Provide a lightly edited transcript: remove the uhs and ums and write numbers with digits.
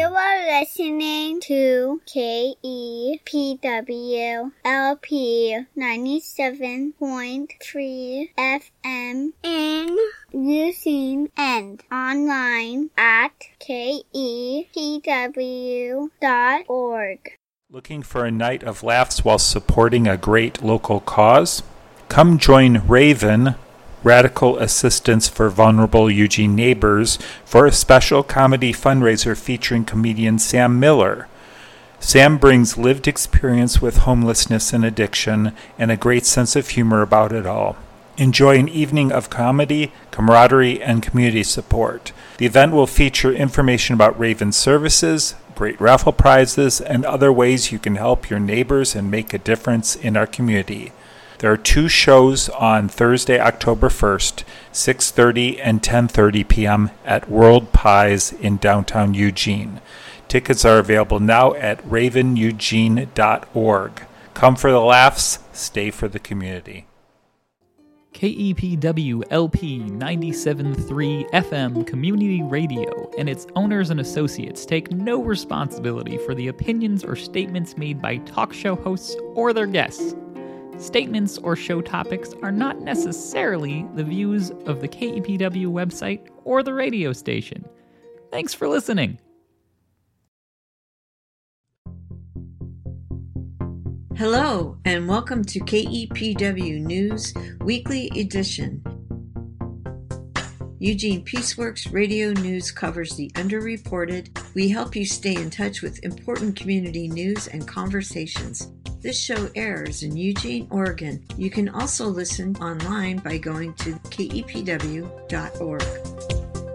are listening to KEPW LP 97.3 FM in Eugene and online at kepw.org. Looking for a night of laughs while supporting a great local cause? Come join Raven, Radical Assistance for Vulnerable Eugene Neighbors, for a special comedy fundraiser featuring comedian Sam Miller. Sam brings lived experience with homelessness and addiction and a great sense of humor about it all. Enjoy an evening of comedy, camaraderie, and community support. The event will feature information about Raven services, great raffle prizes, and other ways you can help your neighbors and make a difference in our community. There are 2 shows on Thursday, October 1st, 6:30 and 10:30 p.m. at World Pies in downtown Eugene. Tickets are available now at raveneugene.org. Come for the laughs, stay for the community. KEPW LP 97.3 FM Community Radio and its owners and associates take no responsibility for the opinions or statements made by talk show hosts or their guests. Statements or show topics are not necessarily the views of the KEPW website or the radio station. Thanks for listening. Hello, and welcome to KEPW News Weekly Edition. Eugene Peaceworks Radio News covers the underreported. We help you stay in touch with important community news and conversations. This show airs in Eugene, Oregon. You can also listen online by going to kepw.org.